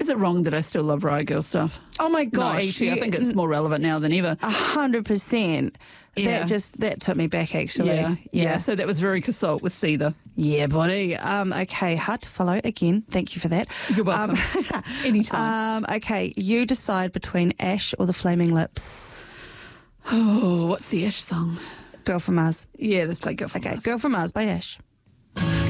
Is it wrong that I still love Riot Girl stuff? Oh my No, gosh. actually, I think it's more relevant now than ever. 100%. Yeah. That took me back, actually. Yeah. So that was very Casalt with Seether. Yeah, buddy. Okay, hard to follow again. Thank you for that. You're welcome. Anytime. Okay, you decide between Ash or the Flaming Lips. Oh, what's the Ash song? Girl from Mars. Yeah, let's play Girl from Okay, Mars. Girl from Mars by Ash.